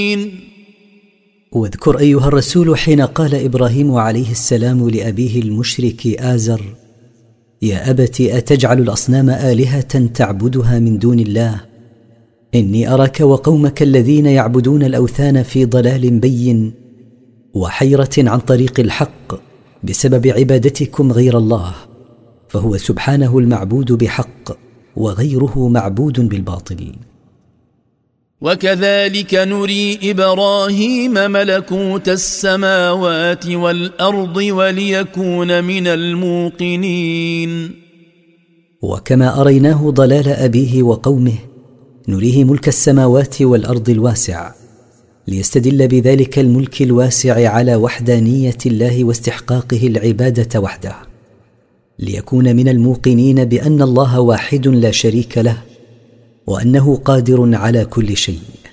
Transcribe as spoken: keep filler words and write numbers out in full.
واذكر أيها الرسول حين قال إبراهيم عليه السلام لأبيه المشرك آزر: يا أبت أتجعل الأصنام آلهة تعبدها من دون الله؟ إني أراك وقومك الذين يعبدون الأوثان في ضلال بين وحيرة عن طريق الحق بسبب عبادتكم غير الله، فهو سبحانه المعبود بحق وغيره معبود بالباطل. وكذلك نري إبراهيم ملكوت السماوات والأرض وليكون من الموقنين. وكما أريناه ضلال أبيه وقومه نريه ملك السماوات والأرض الواسع، ليستدل بذلك الملك الواسع على وحدانية الله واستحقاقه العبادة وحده، ليكون من الموقنين بأن الله واحد لا شريك له، وأنه قادر على كل شيء.